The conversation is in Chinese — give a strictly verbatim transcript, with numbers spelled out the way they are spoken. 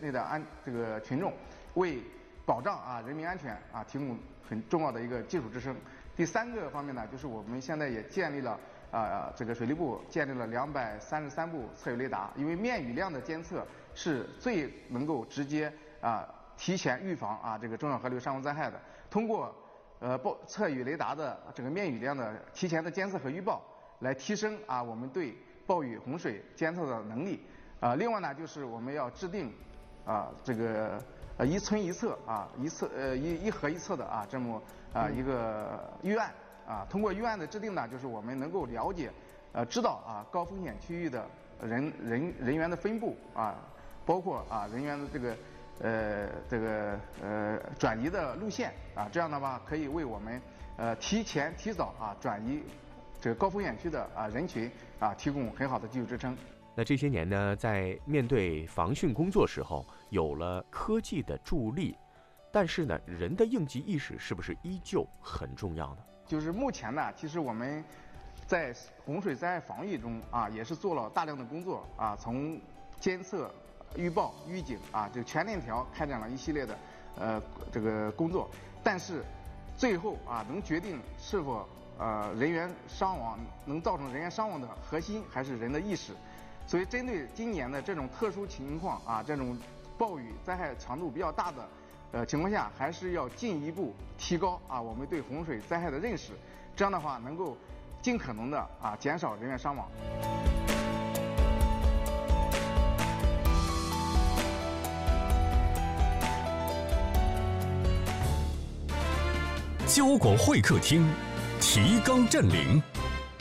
内的安这个群众，为保障啊人民安全啊提供很重要的一个基础支撑。第三个方面呢，就是我们现在也建立了啊这个水利部建立了两百三十三部测雨雷达，因为面雨量的监测是最能够直接啊提前预防啊这个中小河流伤亡灾害的。通过呃报测雨雷达的这个面雨量的提前的监测和预报，来提升啊我们对暴雨洪水监测的能力。啊，另外呢，就是我们要制定啊这个呃一村一测啊一测呃一一河一测的啊这么啊一个预案啊。通过预案的制定呢，就是我们能够了解呃知道啊高风险区域的人人人员的分布啊，包括啊人员的这个呃这个呃转移的路线啊，这样的话可以为我们呃提前提早啊转移这个高风险区的啊人群啊提供很好的技术支撑。 那这些年呢，在面对防汛工作时候，有了科技的助力，但是呢，人的应急意识是不是依旧很重要呢？ 就是目前呢，其实我们在洪水灾害防御中啊，也是做了大量的工作啊，从监测、预报、预警啊，这个全链条开展了一系列的呃这个工作，但是最后啊，能决定是否呃人员伤亡能造成人员伤亡的核心还是人的意识。所以，针对今年的这种特殊情况啊，这种暴雨灾害强度比较大的呃情况下，还是要进一步提高啊我们对洪水灾害的认识，这样的话能够尽可能的啊减少人员伤亡。 交广会客厅，提纲镇陵。